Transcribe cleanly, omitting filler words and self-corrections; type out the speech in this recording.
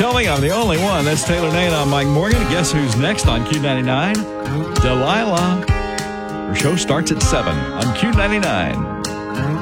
tell me I'm the only one. That's Taylor Nate. I'm Mike Morgan. Guess who's next on Q99? Delilah. Her show starts at 7 on Q99.